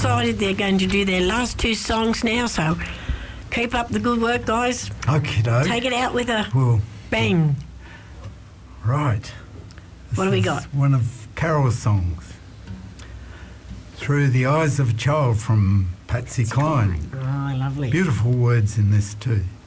Decided they're going to do their last two songs now, so keep up the good work, guys. Okie doke. Take it out with a Well, bang. right. What do we got? One of Carol's songs. Through the Eyes of a Child from Patsy Cline. Oh, lovely. Beautiful words in this too.